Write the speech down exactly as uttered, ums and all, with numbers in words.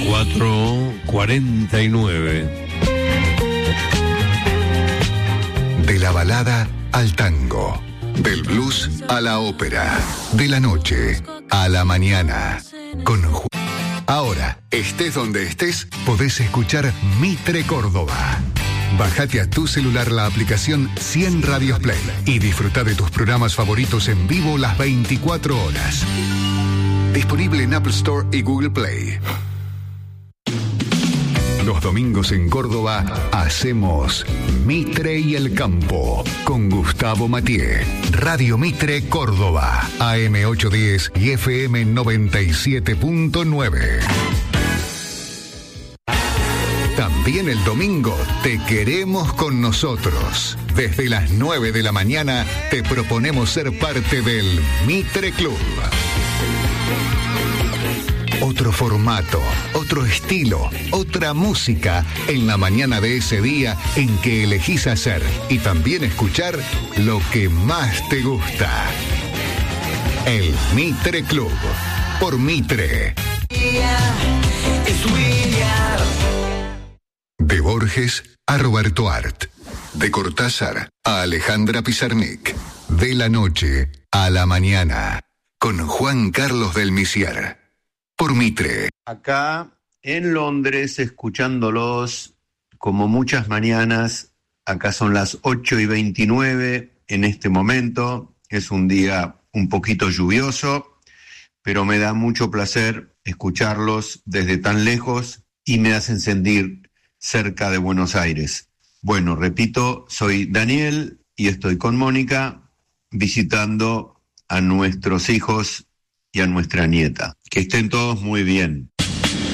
cuatro cuarenta y nueve. De la balada al tango, del blues a la ópera, de la noche a la mañana. Con Ju- Ahora, estés donde estés, podés escuchar Mitre Córdoba. Bájate a tu celular la aplicación cien Radios Play y disfruta de tus programas favoritos en vivo las veinticuatro horas. Disponible en Apple Store y Google Play. Los domingos en Córdoba hacemos Mitre y el Campo con Gustavo Mathieu. Radio Mitre Córdoba, A M ochocientos diez y F M noventa y siete punto nueve. También el domingo te queremos con nosotros. Desde las nueve de la mañana te proponemos ser parte del Mitre Club. Otro formato, otro estilo, otra música en la mañana de ese día en que elegís hacer y también escuchar lo que más te gusta. El Mitre Club, por Mitre. De Borges a Roberto Art, de Cortázar a Alejandra Pizarnik, de la noche a la mañana, con Juan Carlos del Misier. Por Mitre. Acá en Londres, escuchándolos como muchas mañanas. Acá son las ocho y veintinueve en este momento. Es un día un poquito lluvioso, pero me da mucho placer escucharlos desde tan lejos y me hacen sentir cerca de Buenos Aires. Bueno, repito, soy Daniel y estoy con Mónica visitando a nuestros hijos y a nuestra nieta. Que estén todos muy bien.